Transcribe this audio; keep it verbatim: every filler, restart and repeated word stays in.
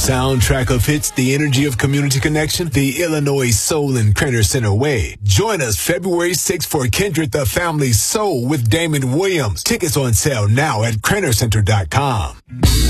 soundtrack of hits, the energy of community connection, the Illinois Soul and Crenner Center Way. Join us February sixth for Kindred the Family Soul with Damon Williams. Tickets on sale now at Crenner Center dot com.